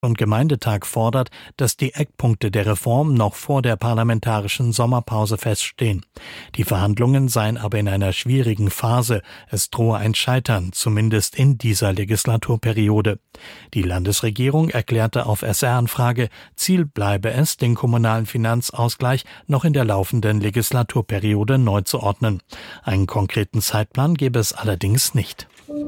und Gemeindetag fordert, dass die Eckpunkte der Reform noch vor der parlamentarischen Sommerpause feststehen. Die Verhandlungen seien aber in einer schwierigen Phase. Es drohe ein Scheitern, zumindest in dieser Legislaturperiode. Die Landesregierung erklärte auf SR-Anfrage, Ziel bleibe es, den kommunalen Finanzausgleich noch in der laufenden Legislaturperiode neu zu ordnen. Einen konkreten Zeitplan gebe es allerdings nicht.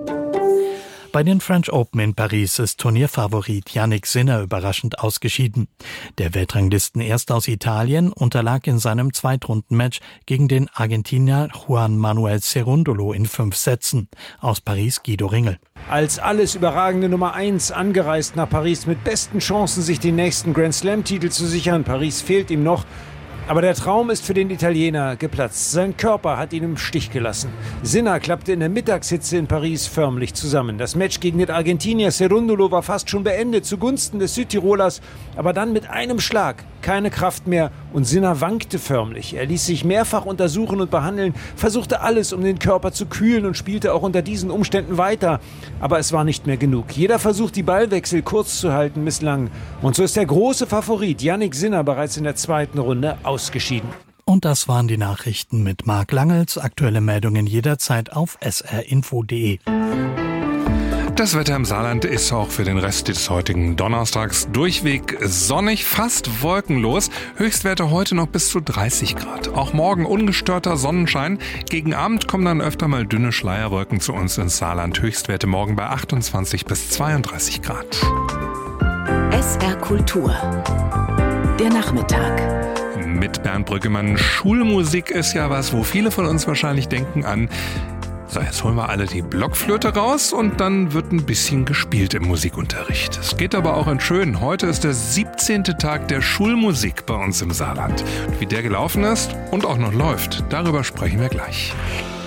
Bei den French Open in Paris ist Turnierfavorit Jannik Sinner überraschend ausgeschieden. Der Weltranglisten-Erster aus Italien unterlag in seinem Zweitrundenmatch gegen den Argentinier Juan Manuel Cerúndolo in 5 Sätzen. Aus Paris Guido Ringel. Als alles überragende Nummer 1 angereist nach Paris mit besten Chancen, sich den nächsten Grand-Slam-Titel zu sichern. Paris fehlt ihm noch. Aber der Traum ist für den Italiener geplatzt. Sein Körper hat ihn im Stich gelassen. Sinner klappte in der Mittagshitze in Paris förmlich zusammen. Das Match gegen den Argentinier Cerúndolo war fast schon beendet zugunsten des Südtirolers. Aber dann mit einem Schlag keine Kraft mehr und Sinner wankte förmlich. Er ließ sich mehrfach untersuchen und behandeln, versuchte alles, um den Körper zu kühlen und spielte auch unter diesen Umständen weiter. Aber es war nicht mehr genug. Jeder Versuch, die Ballwechsel kurz zu halten, misslang. Und so ist der große Favorit Jannik Sinner bereits in der zweiten Runde ausgeschieden. Und das waren die Nachrichten mit Marc Langels. Aktuelle Meldungen jederzeit auf srinfo.de. Das Wetter im Saarland ist auch für den Rest des heutigen Donnerstags durchweg sonnig, fast wolkenlos. Höchstwerte heute noch bis zu 30 Grad. Auch morgen ungestörter Sonnenschein. Gegen Abend kommen dann öfter mal dünne Schleierwolken zu uns ins Saarland. Höchstwerte morgen bei 28 bis 32 Grad. SR Kultur. Der Nachmittag. Mit Bernd Brüggemann. Schulmusik ist ja was, wo viele von uns wahrscheinlich denken an: So, jetzt holen wir alle die Blockflöte raus und dann wird ein bisschen gespielt im Musikunterricht. Es geht aber auch in schön. Heute ist der 17. Tag der Schulmusik bei uns im Saarland. Wie der gelaufen ist und auch noch läuft, darüber sprechen wir gleich.